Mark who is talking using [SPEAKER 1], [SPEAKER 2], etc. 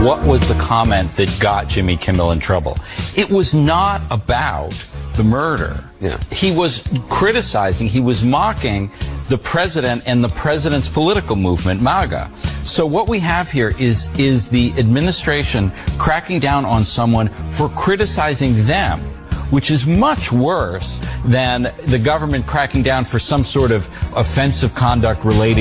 [SPEAKER 1] what was the comment that got Jimmy Kimmel in trouble? It was not about the murder.
[SPEAKER 2] Yeah.
[SPEAKER 1] He was criticizing, he was mocking the president and the president's political movement, MAGA. So what we have here is the administration cracking down on someone for criticizing them, which is much worse than the government cracking down for some sort of offensive conduct relating